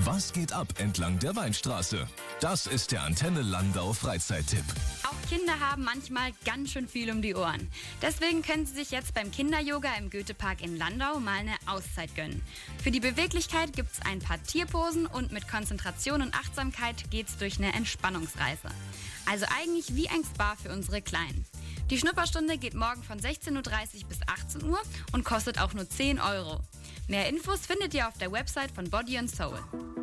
Was geht ab entlang der Weinstraße? Das ist der Antenne Landau Freizeittipp. Auch Kinder haben manchmal ganz schön viel um die Ohren. Deswegen können sie sich jetzt beim Kinder-Yoga im Goethepark in Landau mal eine Auszeit gönnen. Für die Beweglichkeit gibt's ein paar Tierposen und mit Konzentration und Achtsamkeit geht's durch eine Entspannungsreise. Also eigentlich wie ein Spa für unsere Kleinen. Die Schnupperstunde geht morgen von 16:30 Uhr bis 18 Uhr und kostet auch nur 10 Euro. Mehr Infos findet ihr auf der Website von Body & Soul.